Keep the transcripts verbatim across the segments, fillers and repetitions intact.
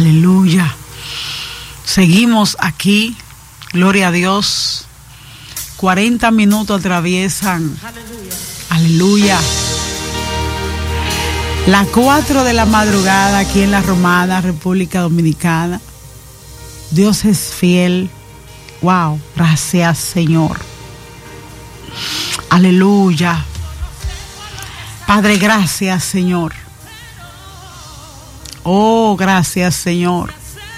Aleluya. Seguimos aquí, gloria a Dios. cuarenta minutos atraviesan. Aleluya. Aleluya. Las cuatro de la madrugada aquí en la Romana, República Dominicana. Dios es fiel. Wow, gracias Señor. Aleluya. Padre, gracias Señor. Oh, gracias Señor.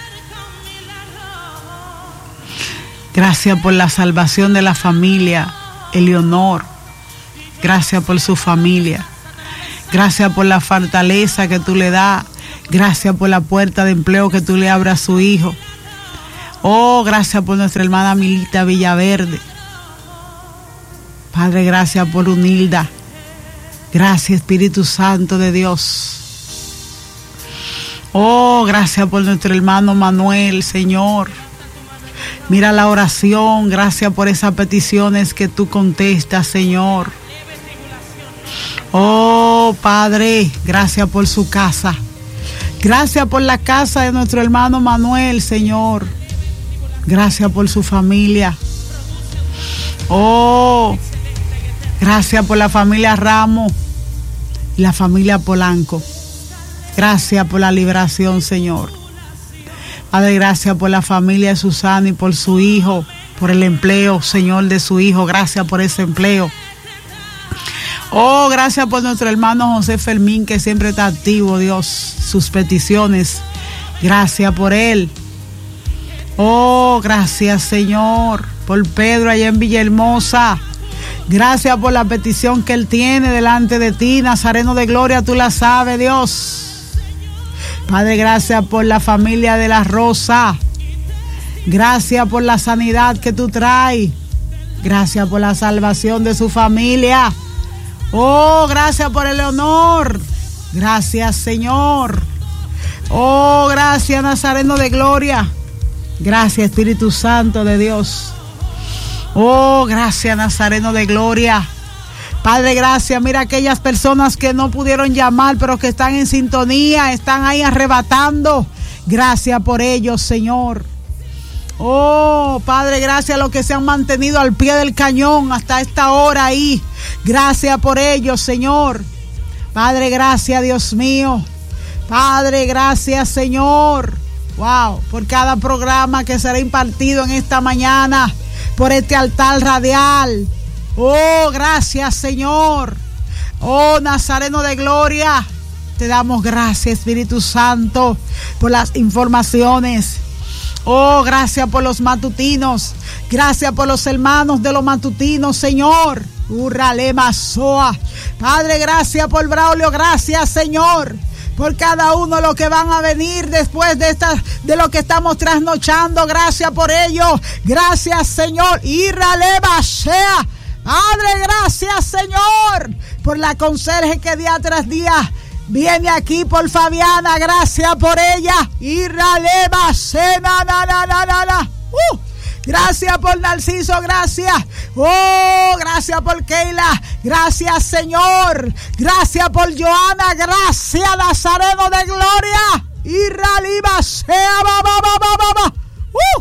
Gracias por la salvación de la familia Eleonor. Gracias por su familia. Gracias por la fortaleza que tú le das. Gracias por la puerta de empleo que tú le abras a su hijo. Oh, gracias por nuestra hermana Milita Villaverde. Padre, gracias por Unilda. Gracias, Espíritu Santo de Dios. Oh, gracias por nuestro hermano Manuel, Señor. Mira la oración. Gracias por esas peticiones que tú contestas, Señor. Oh, Padre, gracias por su casa. Gracias por la casa de nuestro hermano Manuel, Señor. Gracias por su familia. Oh, gracias por la familia Ramos y la familia Polanco. Gracias por la liberación, Señor. Padre, gracias por la familia de Susana y por su hijo, por el empleo, Señor, de su hijo. Gracias por ese empleo. Oh, gracias por nuestro hermano José Fermín, que siempre está activo, Dios, sus peticiones. Gracias por él. Oh, gracias, Señor, por Pedro allá en Villahermosa. Gracias por la petición que él tiene delante de ti, Nazareno de Gloria, tú la sabes, Dios. Padre, gracias por la familia de la Rosa. Gracias por la sanidad que tú traes. Gracias por la salvación de su familia. Oh, gracias por el honor. Gracias, Señor. Oh, gracias, Nazareno de Gloria. Gracias, Espíritu Santo de Dios. Oh, gracias, Nazareno de Gloria. Padre, gracias. Mira aquellas personas que no pudieron llamar, pero que están en sintonía, están ahí arrebatando. Gracias por ellos, Señor. Oh, Padre, gracias a los que se han mantenido al pie del cañón hasta esta hora ahí. Gracias por ellos, Señor. Padre, gracias, Dios mío. Padre, gracias, Señor. Wow, por cada programa que será impartido en esta mañana, por este altar radial. Oh, gracias, Señor. Oh, Nazareno de Gloria, te damos gracias, Espíritu Santo, por las informaciones. Oh, gracias por los matutinos. Gracias por los hermanos de los matutinos, Señor. Urralema Soa. Padre, gracias por Braulio. Gracias, Señor, por cada uno de los que van a venir después de esta, de lo que estamos trasnochando. Gracias por ello. Gracias, Señor. Irralema Sea. Padre, gracias, Señor, por la conserje que día tras día viene aquí, por Fabiana. Gracias por ella. Irralema Sena, na, na, na, na, na. Uh. Gracias por Narciso, gracias. Oh, gracias por Keila. Gracias, Señor. Gracias por Joana. Gracias, Nazareno de Gloria. Irralima sea, ba, ba, ba, ba, ba, ba. Uh.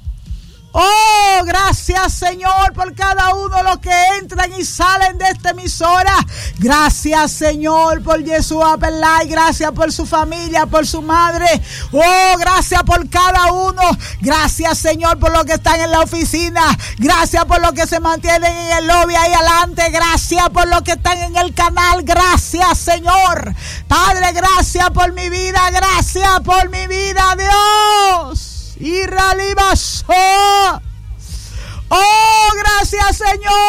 Oh, gracias, Señor, por cada uno de los que entran y salen de esta emisora. Gracias, Señor, por Yeshua Pelay. Gracias por su familia, por su madre. Oh, gracias por cada uno. Gracias, Señor, por los que están en la oficina. Gracias por los que se mantienen en el lobby ahí adelante. Gracias por los que están en el canal. Gracias, Señor. Padre, gracias por mi vida. Gracias por mi vida, Dios. Y Ralibaso. Oh, gracias, Señor.